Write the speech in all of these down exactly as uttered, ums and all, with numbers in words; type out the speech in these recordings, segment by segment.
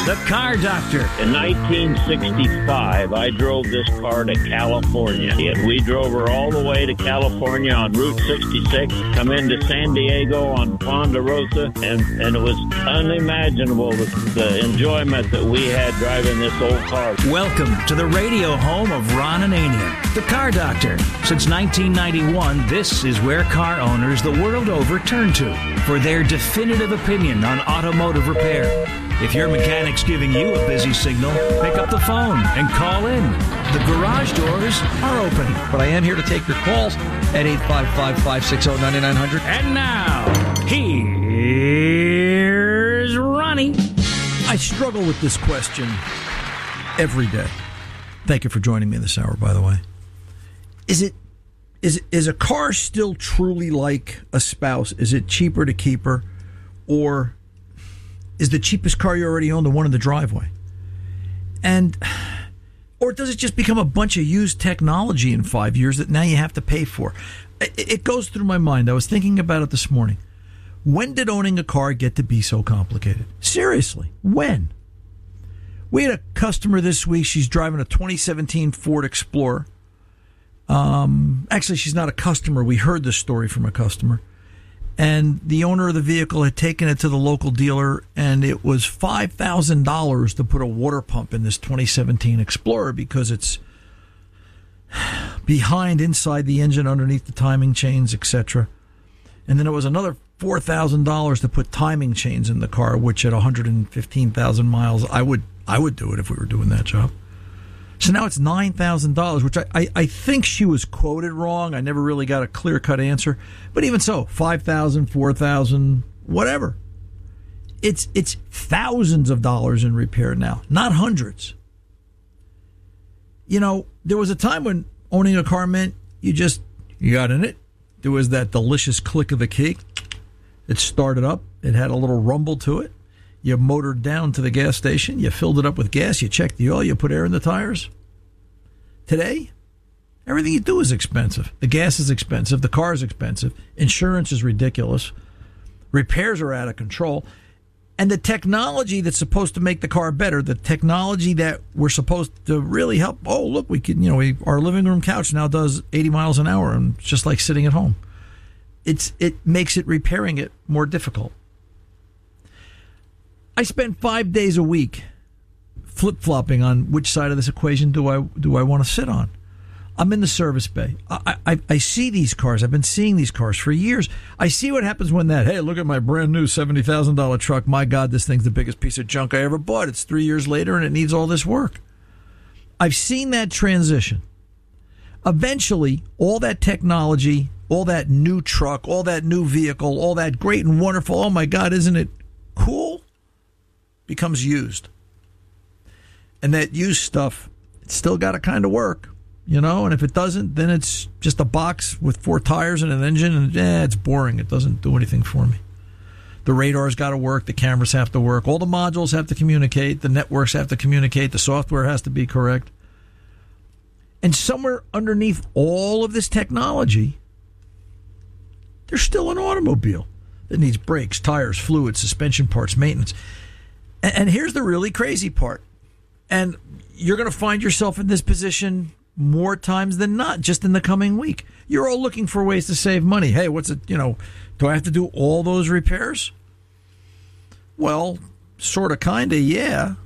the Car Doctor. In nineteen sixty-five, I drove this car to California. And we drove her all the way to California on Route sixty-six, come into San Diego on Ponderosa, and, and it was unimaginable the, the enjoyment that we had driving this old car. Welcome to the radio home of Ron Anania, the Car Doctor. Since nineteen ninety-one, this is where car owners the world over turn to for their definitive opinion on automotive repair. If your mechanic's giving you a busy signal, pick up the phone and call in. The garage doors are open. But I am here to take your calls at eight five five, five six zero, nine nine zero zero. And now, here's Ronnie. I struggle with this question every day. Thank you for joining me this hour, by the way. Is it is is a car still truly like a spouse? Is it cheaper to keep her, or is the cheapest car you already own the one in the driveway? And or does it just become a bunch of used technology in five years that now you have to pay for? It goes through my mind. I was thinking about it this morning. When did owning a car get to be so complicated? Seriously, when? We had a customer this week. She's driving a twenty seventeen Ford Explorer. Um, actually, she's not a customer. We heard this story from a customer. And the owner of the vehicle had taken it to the local dealer, and it was five thousand dollars to put a water pump in this twenty seventeen Explorer because it's behind inside the engine, underneath the timing chains, et cetera. And then it was another four thousand dollars to put timing chains in the car, which at one hundred fifteen thousand miles, I would I would do it if we were doing that job. So now it's nine thousand dollars, which I, I, I think she was quoted wrong. I never really got a clear-cut answer. But even so, five thousand dollars, four thousand dollars, whatever. It's it's thousands of dollars in repair now, not hundreds. You know, there was a time when owning a car meant you just, you got in it. There was that delicious click of the key. It started up. It had a little rumble to it. You motored down to the gas station. You filled it up with gas. You checked the oil. You put air in the tires. Today, everything you do is expensive. The gas is expensive. The car is expensive. Insurance is ridiculous. Repairs are out of control. And the technology that's supposed to make the car better, the technology that we're supposed to really help. Oh, look, we can, you know, we, our living room couch now does eighty miles an hour, and it's just like sitting at home. It's it makes it repairing it more difficult. I spend five days a week flip-flopping on which side of this equation do I do I want to sit on. I'm in the service bay. I, I I see these cars. I've been seeing these cars for years. I see what happens when that, hey, look at my brand new seventy thousand dollars truck. My God, this thing's the biggest piece of junk I ever bought. It's three years later and it needs all this work. I've seen that transition. Eventually, all that technology, all that new truck, all that new vehicle, all that great and wonderful, oh my God, isn't it cool? Becomes used. And that used stuff, it's still got to kind of work, you know, and if it doesn't, then it's just a box with four tires and an engine, and eh, it's boring. It doesn't do anything for me. The radar's got to work, the cameras have to work, all the modules have to communicate, the networks have to communicate, the software has to be correct. And somewhere underneath all of this technology, there's still an automobile that needs brakes, tires, fluids, suspension parts, maintenance. And here's the really crazy part. And you're going to find yourself in this position more times than not just in the coming week. You're all looking for ways to save money. Hey, what's it, you know, do I have to do all those repairs? Well, sort of, kind of, yeah.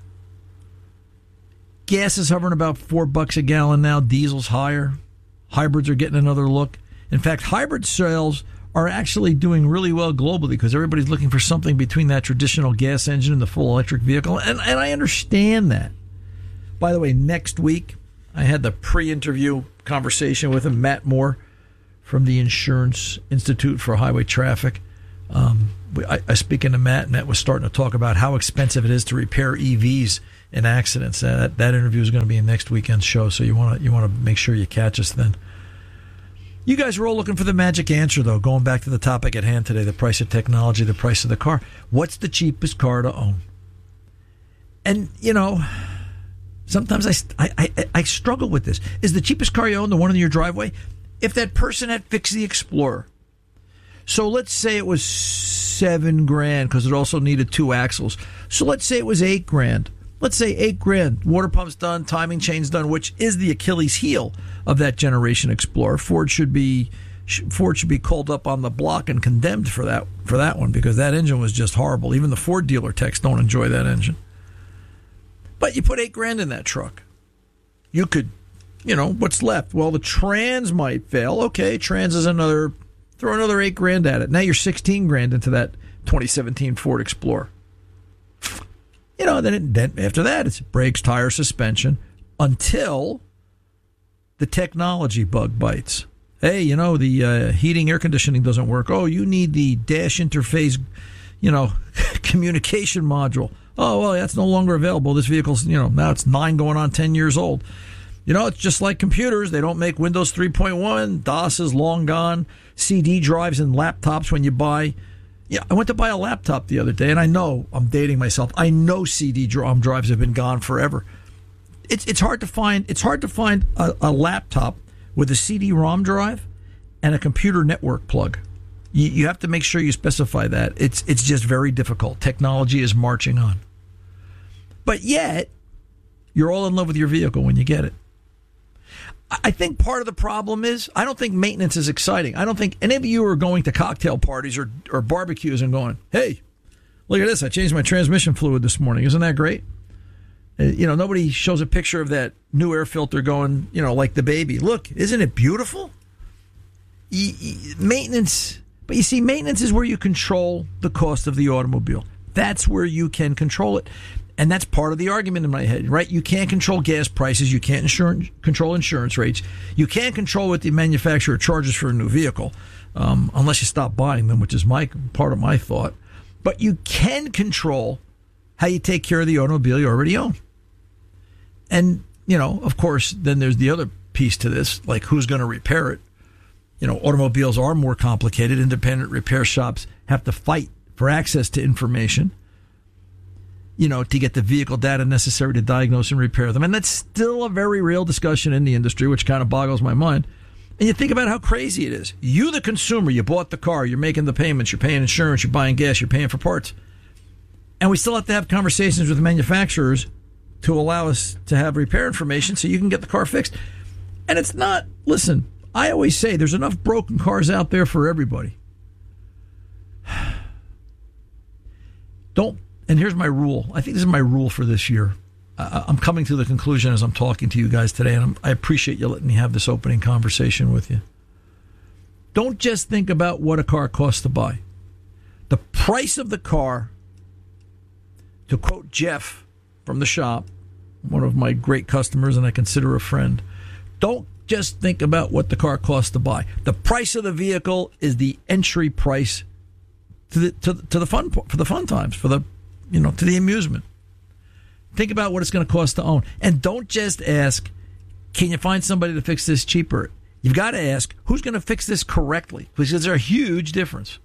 Gas is hovering about four bucks a gallon now. Diesel's higher. Hybrids are getting another look. In fact, hybrid sales are actually doing really well globally because everybody's looking for something between that traditional gas engine and the full electric vehicle. And, and I understand that. By the way, next week, I had the pre-interview conversation with him, Matt Moore from the Insurance Institute for Highway Traffic. Um, I, I speaking to Matt, Matt was starting to talk about how expensive it is to repair E Vs in accidents. Uh, that, that interview is going to be in next weekend's show, so you want to you want to make sure you catch us then. You guys are all looking for the magic answer, though. Going back to the topic at hand today, the price of technology, the price of the car. What's the cheapest car to own? And, you know, sometimes I, I, I, I struggle with this. Is the cheapest car you own the one in your driveway? If that person had fixed the Explorer, so let's say it was seven grand because it also needed two axles. So let's say it was eight grand. Let's say eight grand. Water pump's done, timing chain's done, which is the Achilles heel of that generation Explorer. Ford should be Ford should be called up on the block and condemned for that for that one, because that engine was just horrible. Even the Ford dealer techs don't enjoy that engine. But you put eight grand in that truck. You could, you know, what's left? Well, the trans might fail. Okay, trans is another, throw another eight grand at it. Now you're sixteen grand into that twenty seventeen Ford Explorer. You know, then, it, then after that, it's brakes, tire, suspension, until the technology bug bites. Hey, you know, the uh, heating, air conditioning doesn't work. Oh, you need the dash interface, you know, communication module. Oh, well, that's no longer available. This vehicle's, you know, now it's nine going on ten years old. You know, it's just like computers. They don't make Windows three point one. DOS is long gone. C D drives and laptops when you buy. Yeah, I went to buy a laptop the other day, and I know I'm dating myself. I know C D ROM drives have been gone forever. It's it's hard to find. It's hard to find a, a laptop with a C D ROM drive and a computer network plug. You, you have to make sure you specify that. It's it's just very difficult. Technology is marching on, but yet you're all in love with your vehicle when you get it. I think part of the problem is I don't think maintenance is exciting. I don't think any of you are going to cocktail parties or, or barbecues and going, hey, look at this. I changed my transmission fluid this morning. Isn't that great? Uh, you know, nobody shows a picture of that new air filter going, you know, like the baby. Look, isn't it beautiful? Y- y- maintenance. But you see, maintenance is where you control the cost of the automobile. That's where you can control it. And that's part of the argument in my head, right? You can't control gas prices. You can't insure, control insurance rates. You can't control what the manufacturer charges for a new vehicle, um, unless you stop buying them, which is my part of my thought. But you can control how you take care of the automobile you already own. And, you know, of course, then there's the other piece to this, like who's going to repair it. You know, automobiles are more complicated. Independent repair shops have to fight for access to information, you know, to get the vehicle data necessary to diagnose and repair them. And that's still a very real discussion in the industry, which kind of boggles my mind. And you think about how crazy it is. You, the consumer, you bought the car, you're making the payments, you're paying insurance, you're buying gas, you're paying for parts. And we still have to have conversations with the manufacturers to allow us to have repair information so you can get the car fixed. And it's not, listen, I always say there's enough broken cars out there for everybody. Don't. And here's my rule. I think this is my rule for this year. Uh, I'm coming to the conclusion as I'm talking to you guys today, and I'm, I appreciate you letting me have this opening conversation with you. Don't just think about what a car costs to buy. The price of the car, to quote Jeff from the shop, one of my great customers and I consider a friend, don't just think about what the car costs to buy. The price of the vehicle is the entry price to the to, to the fun for the fun times, for the you know, to the amusement. Think about what it's going to cost to own. And don't just ask, can you find somebody to fix this cheaper? You've got to ask, who's going to fix this correctly? Because there's a huge difference.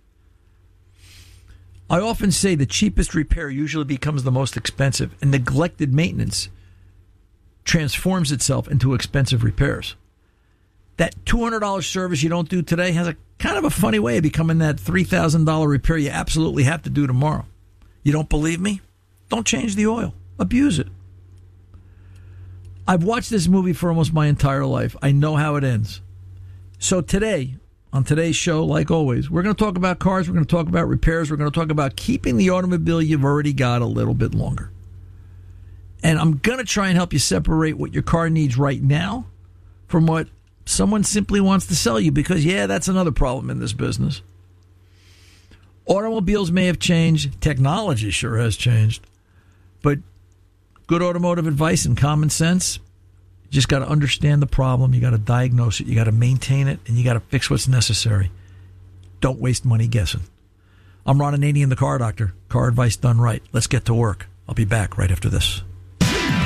I often say the cheapest repair usually becomes the most expensive, and neglected maintenance transforms itself into expensive repairs. That two hundred dollars service you don't do today has a kind of a funny way of becoming that three thousand dollars repair you absolutely have to do tomorrow. You don't believe me? Don't change the oil. Abuse it. I've watched this movie for almost my entire life. I know how it ends. So today, on today's show, like always, we're going to talk about cars. We're going to talk about repairs. We're going to talk about keeping the automobile you've already got a little bit longer. And I'm going to try and help you separate what your car needs right now from what someone simply wants to sell you, because, yeah, that's another problem in this business. Automobiles may have changed. Technology sure has changed. But good automotive advice and common sense, you just got to understand the problem. You got to diagnose it. You got to maintain it. And you got to fix what's necessary. Don't waste money guessing. I'm Ron Ananian, the Car Doctor. Car advice done right. Let's get to work. I'll be back right after this.